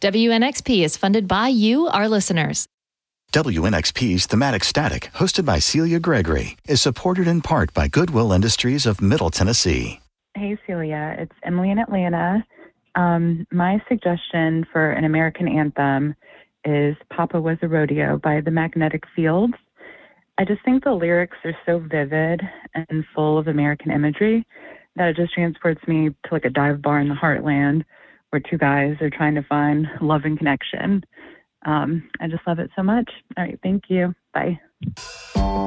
WNXP is funded by you, our listeners. WNXP's Thematic Static, hosted by Celia Gregory, is supported in part by Goodwill Industries of Middle Tennessee. Hey, Celia. It's Emily in Atlanta. My suggestion for an American anthem is Papa Was a Rodeo by the Magnetic Fields. I just think the lyrics are so vivid and full of American imagery that it just transports me to like a dive bar in the heartland where two guys are trying to find love and connection. I just love it so much. All right. Thank you. Bye.